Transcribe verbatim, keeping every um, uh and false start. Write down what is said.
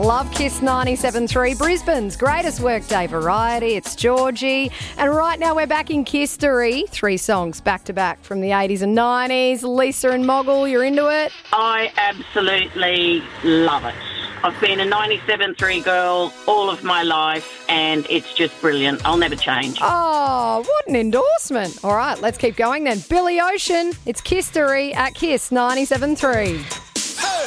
Love Kiss ninety-seven three, Brisbane's greatest workday variety. It's Georgie. And right now we're back in Kistery. Three songs back-to-back from the eighties and nineties. Lisa and Moggle, you're into it? I absolutely love it. I've been a ninety-seven three girl all of my life, and it's just brilliant. I'll never change. Oh, what an endorsement. All right, let's keep going then. Billy Ocean, it's Kistery at Kiss ninety-seven three.